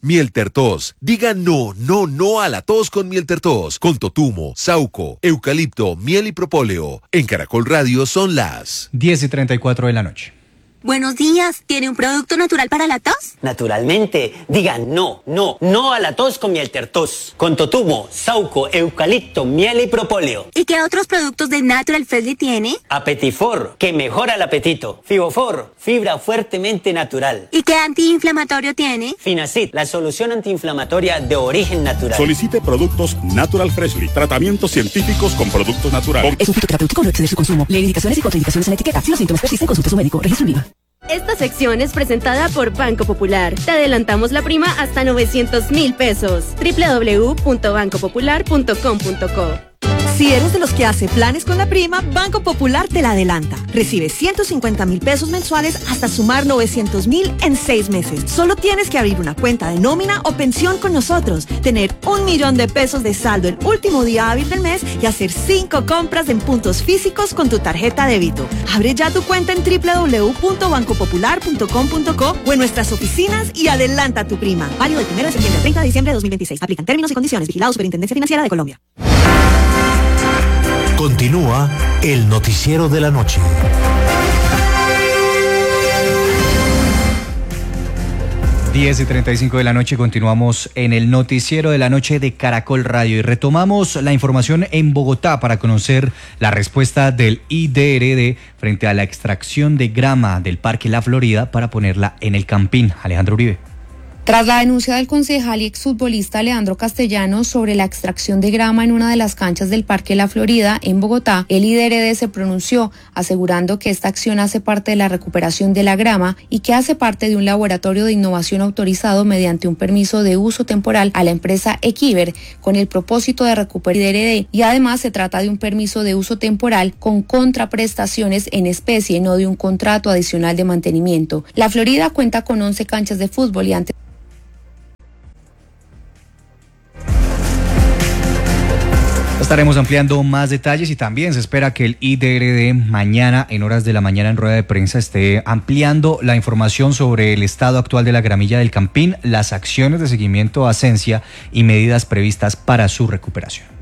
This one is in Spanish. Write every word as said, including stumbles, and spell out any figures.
Miel Tertos. Diga no, no, no a la tos con Miel Tertos. Con totumo, sauco, eucalipto, miel y propóleo. En Caracol Radio son las diez y treinta y cuatro de la noche. Buenos días, ¿tiene un producto natural para la tos? Naturalmente, diga no, no, no a la tos con Miel Tertos. Con totumo, sauco, eucalipto, miel y propóleo. ¿Y qué otros productos de Natural Freshly tiene? Apetifor, que mejora el apetito. Fibofor, fibra fuertemente natural. ¿Y qué antiinflamatorio tiene? Finacid, la solución antiinflamatoria de origen natural. Solicite productos Natural Freshly, tratamientos científicos con productos naturales. Es un fitoterapéutico, no exceder su consumo. Lee indicaciones y contraindicaciones en la etiqueta. Si los síntomas persisten, consulte a su médico. Registro IVA. Esta sección es presentada por Banco Popular. Te adelantamos la prima hasta novecientos mil pesos. doble u doble u doble u punto banco popular punto com punto co. Si eres de los que hace planes con la prima, Banco Popular te la adelanta. Recibe ciento cincuenta mil pesos mensuales hasta sumar novecientos mil en seis meses. Solo tienes que abrir una cuenta de nómina o pensión con nosotros, tener un millón de pesos de saldo el último día hábil del mes y hacer cinco compras en puntos físicos con tu tarjeta débito. Abre ya tu cuenta en doble u doble u doble u punto banco popular punto com punto co o en nuestras oficinas y adelanta tu prima. Válido del primero de septiembre al treinta de diciembre de dos mil veintiséis. Aplican términos y condiciones. Vigilado Superintendencia Financiera de Colombia. Continúa el noticiero de la noche. diez y treinta y cinco de la noche, continuamos en el noticiero de la noche de Caracol Radio y retomamos la información en Bogotá para conocer la respuesta del I D R D frente a la extracción de grama del Parque La Florida para ponerla en el Campín. Alejandro Uribe. Tras la denuncia del concejal y exfutbolista Leandro Castellanos sobre la extracción de grama en una de las canchas del Parque La Florida en Bogotá, el I D R D se pronunció asegurando que esta acción hace parte de la recuperación de la grama y que hace parte de un laboratorio de innovación autorizado mediante un permiso de uso temporal a la empresa Equiver con el propósito de recuperar I D R D, y además se trata de un permiso de uso temporal con contraprestaciones en especie, no de un contrato adicional de mantenimiento. La Florida cuenta con once canchas de fútbol y antes Estaremos ampliando más detalles y también se espera que el I D R D mañana, en horas de la mañana en rueda de prensa, esté ampliando la información sobre el estado actual de la gramilla del Campín, las acciones de seguimiento a Ascensia y medidas previstas para su recuperación.